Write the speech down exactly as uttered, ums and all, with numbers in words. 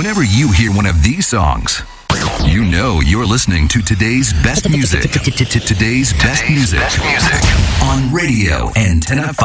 Whenever you hear one of these songs, you know you're listening to today's best music. Today's best music on Radio Antenna five.